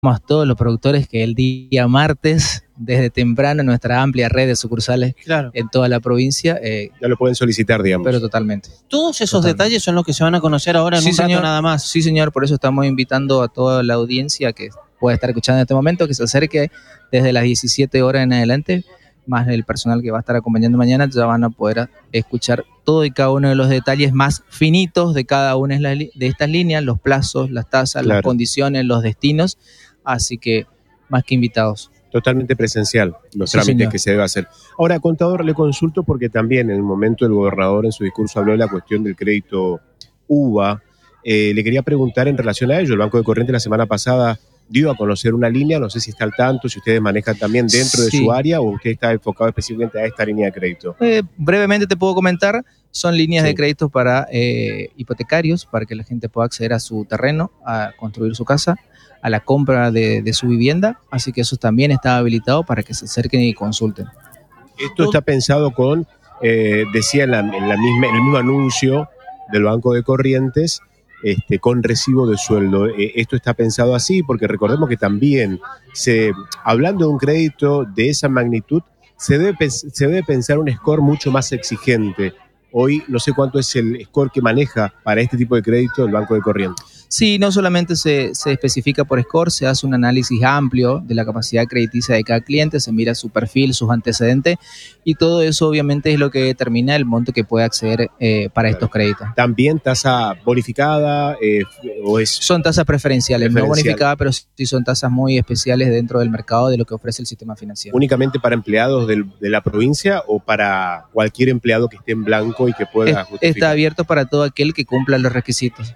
a todos los productores que el día martes, desde temprano, en nuestra amplia red de sucursales en toda la provincia. Ya lo pueden solicitar, digamos. Pero totalmente. Todos esos detalles son los que se van a conocer ahora en un rato nada más. Sí, señor, por eso estamos invitando a toda la audiencia que pueda estar escuchando en este momento, que se acerque desde las 17 horas en adelante, más el personal que va a estar acompañando mañana, ya van a poder escuchar todo y cada uno de los detalles más finitos de cada una de estas líneas, los plazos, las tasas, las condiciones, los destinos. Así que más que invitados. Totalmente presencial los trámites que se debe hacer. Ahora, contador, le consulto porque también en el momento el gobernador en su discurso habló de la cuestión del crédito UVA. Le quería preguntar en relación a ello. El Banco de Corrientes la semana pasada dio a conocer una línea, no sé si está al tanto, si ustedes manejan también dentro de su área o usted está enfocado específicamente a esta línea de crédito. Brevemente te puedo comentar, son líneas de crédito para hipotecarios, para que la gente pueda acceder a su terreno, a construir su casa, a la compra de su vivienda, así que eso también está habilitado para que se acerquen y consulten. Esto está pensado con, decía en el mismo anuncio del Banco de Corrientes, con recibo de sueldo. Esto está pensado así porque recordemos que también, hablando de un crédito de esa magnitud, se debe pensar un score mucho más exigente. Hoy no sé cuánto es el score que maneja para este tipo de crédito el Banco de Corrientes. Sí, no solamente se especifica por score, se hace un análisis amplio de la capacidad crediticia de cada cliente, se mira su perfil, sus antecedentes y todo eso obviamente es lo que determina el monto que puede acceder para estos créditos. ¿También tasa bonificada Son tasas preferenciales, no bonificadas, pero sí son tasas muy especiales dentro del mercado de lo que ofrece el sistema financiero. ¿Únicamente para empleados de la provincia o para cualquier empleado que esté en blanco y que pueda justificar? Está abierto para todo aquel que cumpla los requisitos.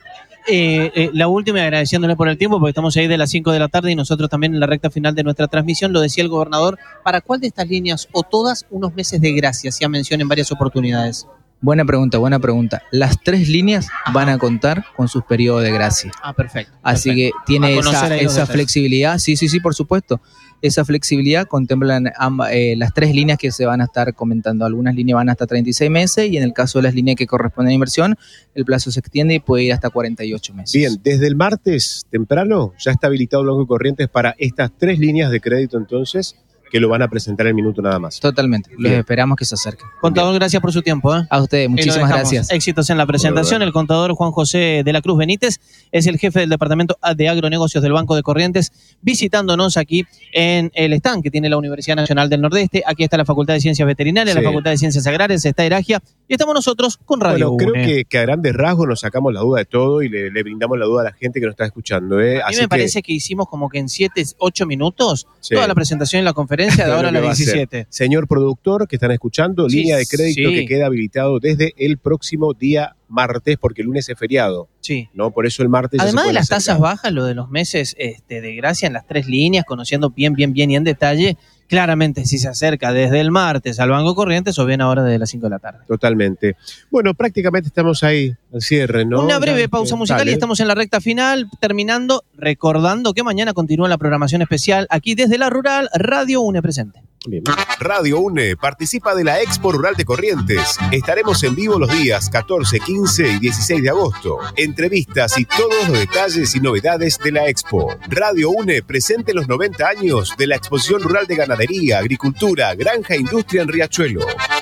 La última, agradeciéndole por el tiempo, porque estamos ahí de las 5 de la tarde y nosotros también en la recta final de nuestra transmisión, lo decía el gobernador, ¿para cuál de estas líneas o todas unos meses de gracia? Se ha mencionado en varias oportunidades. Buena pregunta. Las 3 líneas van a contar con sus periodos de gracia. Perfecto. Así que tiene esa flexibilidad, sí, por supuesto. Esa flexibilidad contemplan las 3 líneas que se van a estar comentando. Algunas líneas van hasta 36 meses y en el caso de las líneas que corresponden a inversión, el plazo se extiende y puede ir hasta 48 meses. Bien, desde el martes temprano ya está habilitado el Banco de Corrientes para estas 3 líneas de crédito entonces, que lo van a presentar en minuto nada más. Totalmente, los esperamos que se acerquen. Contador, gracias por su tiempo. A ustedes, muchísimas gracias. Éxitos en la presentación. El contador Juan José de la Cruz Benítez es el jefe del Departamento de Agronegocios del Banco de Corrientes, visitándonos aquí en el stand que tiene la Universidad Nacional del Nordeste. Aquí está la Facultad de Ciencias Veterinarias, la Facultad de Ciencias Agrarias, está Eragia, y estamos nosotros con Radio UNE. Creo que a grandes rasgos nos sacamos la duda de todo y le brindamos la duda a la gente que nos está escuchando. A mí me parece que hicimos como que en 7-8 minutos toda la presentación y la conferencia de ahora a las 17. Señor productor, que están escuchando, línea de crédito que queda habilitado desde el próximo día martes, porque el lunes es feriado. Sí. ¿No? Por eso el martes. Además de las tasas bajas, lo de los meses de gracia en las 3 líneas, conociendo bien y en detalle, claramente si se acerca desde el martes al Banco Corrientes o bien ahora desde las 5 de la tarde. Totalmente. Bueno, prácticamente estamos ahí al cierre, ¿no? Una breve pausa musical y estamos en la recta final, terminando, recordando que mañana continúa la programación especial aquí desde la Rural, Radio UNE presente. Bien. Radio UNE participa de la Expo Rural de Corrientes. Estaremos en vivo los días 14, 15 y 16 de agosto. Entrevistas y todos los detalles y novedades de la Expo. Radio UNE presente los 90 años de la Exposición Rural de Ganadería, Agricultura, Granja e Industria en Riachuelo.